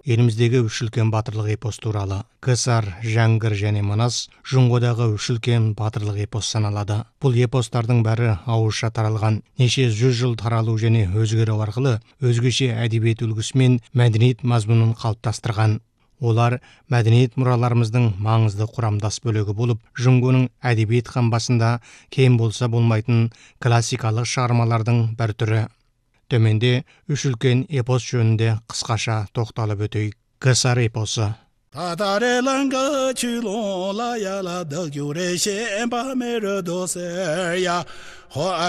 Еліміздегі үш үлкен батырлық эпос туралы. Кысар, Жәңгір және Манас Жұңғодағы үш үлкен батырлық эпос саналады. Бұл эпостардың бәрі ауызша таралған. Неше 100 жыл таралу және өзгеру арқылы өзгеше әдебиет үлгісі мен мәдениет мазмұнын қалыптастырған. Олар мәдениет мұраларымыздың маңызды құрамдас бөлігі болып, Жұңғоның әдебиет қамбасында кем болса болмайтын классикалық шығармалардың бір түрі. Төменде үш үлкен эпос жөнінде қысқаша тоқталып өтейік. Кысар эпосы.